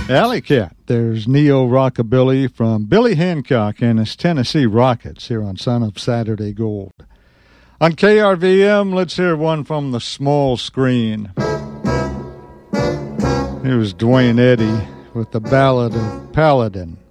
Alley Cat. There's neo rockabilly from Billy Hancock and his Tennessee Rockets here on Son of Saturday Gold. On KRVM, let's hear one from the small screen. Here's Dwayne Eddy with the Ballad of Paladin.